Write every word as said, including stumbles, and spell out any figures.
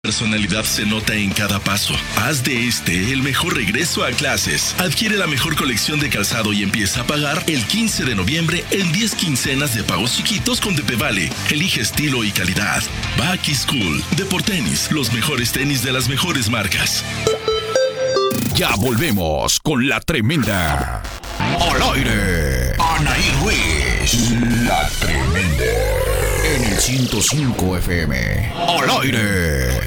Personalidad se nota en cada paso. Haz de este el mejor regreso a clases. Adquiere la mejor colección de calzado y empieza a pagar el quince de noviembre en diez quincenas de pagos chiquitos con Depevale. Elige estilo y calidad. Back School. Deportenis, los mejores tenis de las mejores marcas. Ya volvemos con La Tremenda. Al aire, Anaí Ruiz. La Tremenda. En el ciento cinco F M. Al aire.